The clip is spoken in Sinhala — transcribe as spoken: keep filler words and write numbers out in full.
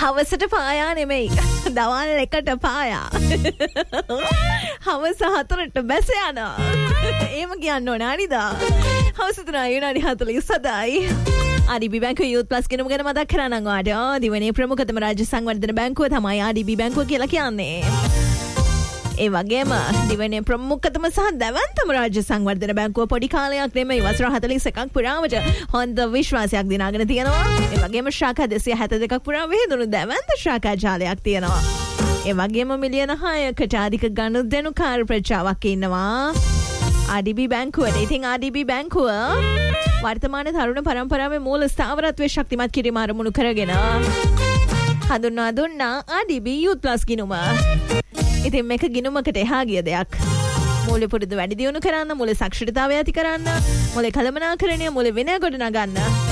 හවසට පායා නෙමෙයි. දවල් එකට පායා. හවස හතරට බැස යනවා. එහෙම කියන්න ඕන නේද? හවස තුනයි විනාඩි හතළිස් සතයි. ආර් ඩී බී බැංකුවේ යූත් ප්ලස් කිනුම ගැන මතක් කරන්නම් ඔයාලට. දිවයිනේ ප්‍රමුඛතම රාජ්‍ය සංවර්ධන බැංකුව තමයි ආර් ඩී බී බැංකුව කියලා කියන්නේ. ඒ වගේම දිවයිනේ ප්‍රමුඛතම සහ දැවැන්තම රාජ්‍ය සංවර්ධන බැංකුව පොඩි කාලයක් නෙමෙයි වසර හතළිස් එකක් පුරාවට හොඳ විශ්වාසයක් දිනාගෙන තියෙනවා. ඒ වගේම ශාඛා දෙසිය හැත්තෑ දෙකක් පුරා විහිදුණු දැවැන්ත ශාඛා ජාලයක් තියෙනවා. ඒ වගේම මිලියන හයකට අධික ගනුදෙනුකාර ප්‍රජාවක් ඉන්නවා ආර් ඩී බී බැංකුවට. ඉතින් ආර් ඩී බී බැංකුව වර්තමාන තරුණ පරම්පරාවේ මූල ස්ථාවරත්වයේ ශක්තිමත් කිරීම අරමුණු කරගෙන හඳුන්වා දුන්නා ආර් ඩී බී යූත් ප්ලස් ගිණුම. ඉතින් මේක ගිණුමකට එහා ගිය දෙයක්. මූල්‍ය පුරුදු වැඩි දියුණු කරන්න, මූල්‍ය සාක්ෂරතාවය ඇති කරන්න, මූල්‍ය කළමනාකරණය, මූල්‍ය විනය ගොඩනගන්න